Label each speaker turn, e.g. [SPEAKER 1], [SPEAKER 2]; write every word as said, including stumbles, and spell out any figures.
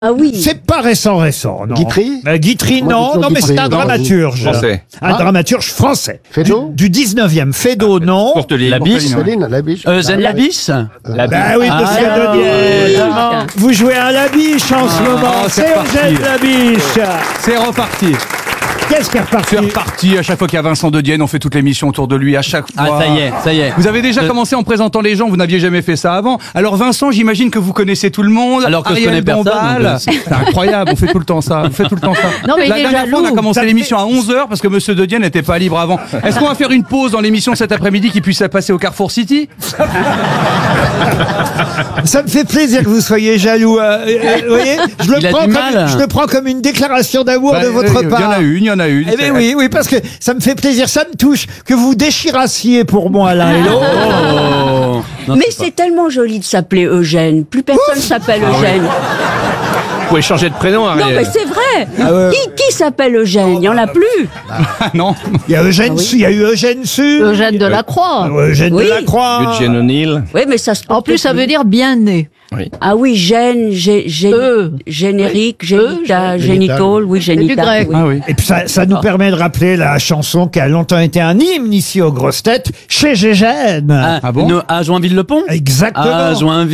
[SPEAKER 1] Ah oui.
[SPEAKER 2] C'est pas récent, récent, non.
[SPEAKER 3] Guitry
[SPEAKER 2] Euh, Guitry,
[SPEAKER 3] Moi,
[SPEAKER 2] non,
[SPEAKER 3] plutôt
[SPEAKER 2] non, mais c'est
[SPEAKER 3] Guitry.
[SPEAKER 2] un
[SPEAKER 3] Non,
[SPEAKER 2] dramaturge.
[SPEAKER 4] Français.
[SPEAKER 2] Un
[SPEAKER 3] Ah.
[SPEAKER 2] dramaturge français.
[SPEAKER 3] Feydeau
[SPEAKER 2] Du, du dix-neuvième. Feydeau, non.
[SPEAKER 4] Courteline.
[SPEAKER 5] La biche.
[SPEAKER 3] Céline, la biche.
[SPEAKER 5] Eugène Labiche.
[SPEAKER 2] Bah oui,
[SPEAKER 5] Ah,
[SPEAKER 2] monsieur
[SPEAKER 5] alors,
[SPEAKER 2] Dodier.
[SPEAKER 5] évidemment.
[SPEAKER 2] Vous jouez à la biche en ce
[SPEAKER 5] Ah,
[SPEAKER 2] moment.
[SPEAKER 6] c'est
[SPEAKER 2] C'est
[SPEAKER 6] reparti.
[SPEAKER 2] Eugène Labiche.
[SPEAKER 6] C'est reparti.
[SPEAKER 2] Qu'est-ce qui est reparti?
[SPEAKER 6] C'est reparti. À chaque fois qu'il y a Vincent de Dienne, on fait toute l'émission autour de lui. À chaque fois.
[SPEAKER 5] Ah, ça y est, ça y est.
[SPEAKER 6] Vous avez déjà
[SPEAKER 5] Je-
[SPEAKER 6] commencé en présentant les gens. Vous n'aviez jamais fait ça avant. Alors Vincent, j'imagine que vous connaissez tout le monde.
[SPEAKER 5] Alors que je
[SPEAKER 6] Ariel
[SPEAKER 5] connais personne,
[SPEAKER 6] Dombal.
[SPEAKER 5] donc, euh,
[SPEAKER 6] C'est incroyable. On fait tout le temps ça. On fait tout le temps ça.
[SPEAKER 1] Non, mais
[SPEAKER 6] La
[SPEAKER 1] il est
[SPEAKER 6] dernière fois, on a
[SPEAKER 1] jaloux.
[SPEAKER 6] commencé
[SPEAKER 2] Ça
[SPEAKER 6] l'émission à onze heures parce que Monsieur de Dienne n'était pas libre avant. Est-ce qu'on va faire une pause dans l'émission cet après-midi qui puisse passer au Carrefour City?
[SPEAKER 2] Ça me fait plaisir que vous soyez jaloux. euh, euh, vous voyez, je le,
[SPEAKER 5] Il a
[SPEAKER 2] prends
[SPEAKER 5] du
[SPEAKER 2] comme,
[SPEAKER 5] mal.
[SPEAKER 2] je le prends comme une déclaration d'amour de
[SPEAKER 6] Bah,
[SPEAKER 2] votre
[SPEAKER 6] euh,
[SPEAKER 2] part.
[SPEAKER 6] Il y en a une, il y en a une.
[SPEAKER 2] Eh bien oui, oui, parce que ça me fait plaisir, ça me touche que vous déchirassiez pour moi l'un et l'autre.
[SPEAKER 5] Oh. Non,
[SPEAKER 1] Mais
[SPEAKER 5] c'est pas-
[SPEAKER 1] c'est tellement joli de s'appeler Eugène. Plus personne s'appelle Eugène.
[SPEAKER 4] Vous pouvez changer de prénom,
[SPEAKER 1] Non,
[SPEAKER 4] Ariel.
[SPEAKER 1] mais c'est vrai.
[SPEAKER 2] Ah ouais.
[SPEAKER 1] Qui, qui s'appelle Eugène? Il n'y en a plus.
[SPEAKER 6] Ah non.
[SPEAKER 2] Il y a Eugène Su, il y a eu Eugène Su,
[SPEAKER 7] Eugène de la Croix.
[SPEAKER 2] Eugène
[SPEAKER 1] Oui.
[SPEAKER 2] Delacroix.
[SPEAKER 4] Eugène O'Neill.
[SPEAKER 1] Oui, mais ça se
[SPEAKER 7] En plus, ça veut dire bien né.
[SPEAKER 1] Ah oui, gène, gé, gé-
[SPEAKER 7] E.
[SPEAKER 1] générique, génita,
[SPEAKER 3] génital.
[SPEAKER 1] génitol, oui,
[SPEAKER 7] C'est du
[SPEAKER 1] génital.
[SPEAKER 7] grec.
[SPEAKER 1] oui.
[SPEAKER 6] Ah oui.
[SPEAKER 2] Et puis ça, ça nous permet de rappeler la chanson qui a longtemps été un hymne ici aux grosses têtes, chez Gégène.
[SPEAKER 5] Ah,
[SPEAKER 6] Ah bon
[SPEAKER 5] une- à Joinville-le-Pont.
[SPEAKER 2] Exactement.
[SPEAKER 5] À Joinville.